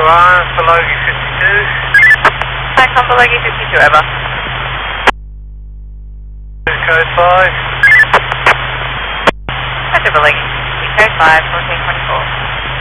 1, Belogi 52. Taxon Belogi 52, over. Code 5. Roger, Belogi. Code 5, 1424.